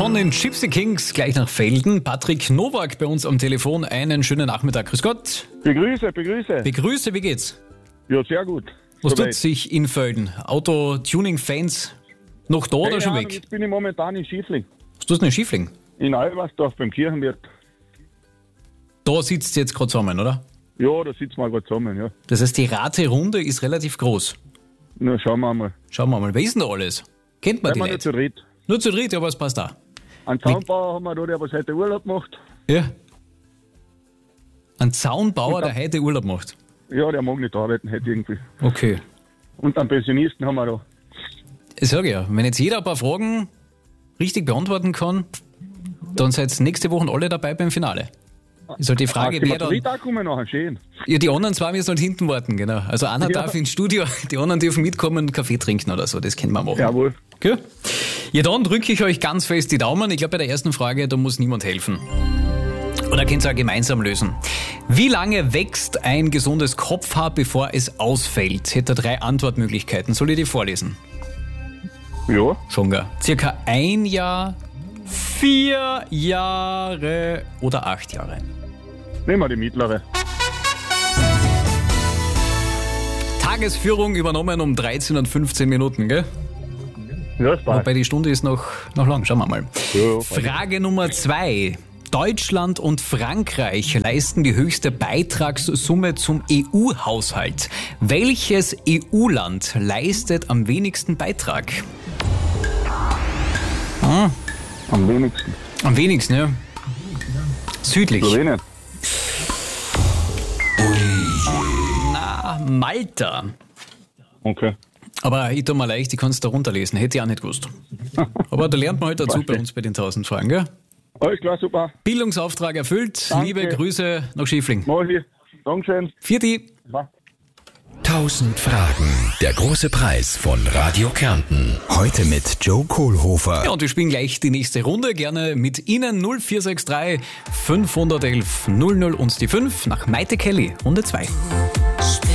von den Gypsy Kings gleich nach Velden. Patrick Nowak bei uns am Telefon. Einen schönen Nachmittag. Grüß Gott. Begrüße. Begrüße, wie geht's? Ja, sehr gut. Was Soweit. tut sich in Velden? Auto-Tuning-Fans noch da oder schon weg? Jetzt bin ich momentan in Schiefling. Was tust du denn in Schiefling? In Albersdorf beim Kirchenwirt. Da sitzt ihr jetzt gerade zusammen, oder? Ja, da sitzen wir gerade zusammen, ja. Das heißt, die Raterunde ist relativ groß. Na, schauen wir mal. Schauen wir mal, wer ist denn da alles? Kennt man Wenn die wir nicht zu Leute? dritt. Nur zu dritt, ja, was passt da? Einen Zaunbauer haben wir da, der was heute Urlaub macht. Ja. Ein Zaunbauer, der heute Urlaub macht. Ja, der mag nicht arbeiten heute irgendwie. Okay. Und einen Pensionisten haben wir da. Ich sage ja, wenn jetzt jeder ein paar Fragen richtig beantworten kann, dann seid ihr nächste Woche alle dabei beim Finale. Ist halt die Frage, wer dann... Da kommen nachher schön. Ja, die anderen zwei müssen halt hinten warten, genau. Also einer Ja. darf ins Studio, die anderen dürfen mitkommen und Kaffee trinken oder so, das können wir machen. Jawohl. Okay. Ja, dann drücke ich euch ganz fest die Daumen. Ich glaube, bei der ersten Frage, da muss niemand helfen. Oder könnt ihr auch gemeinsam lösen. Wie lange wächst ein gesundes Kopfhaar, bevor es ausfällt? Hätte 3 Antwortmöglichkeiten. Soll ich die vorlesen? Ja. Schon gar. Circa 1 Jahr, 4 Jahre oder 8 Jahre. Nehmen wir die mittlere. Tagesführung übernommen um 13 und 15 Minuten, gell? Ja, das passt. Wobei die Stunde ist noch lang. Schauen wir mal. Ja, Frage Nummer 2. Deutschland und Frankreich leisten die höchste Beitragssumme zum EU-Haushalt. Welches EU-Land leistet am wenigsten Beitrag? Am wenigsten. Am wenigsten, ja. Südlich. Slowenien. Na, Malta. Okay. Aber ich tue mal leicht, ich kann es da runterlesen. Hätte ich auch nicht gewusst. Aber da lernt man halt dazu bei uns bei den 1000 Fragen, gell? Alles klar, super. Bildungsauftrag erfüllt. Danke. Liebe Grüße nach Schiefling. Mach ich. Dankeschön. Vierte. 1000 Fragen. Der große Preis von Radio Kärnten. Heute mit Joe Kohlhofer. Ja, und wir spielen gleich die nächste Runde. Gerne mit Ihnen 0463 511 00 und die 5 nach Maite Kelly, Runde 2.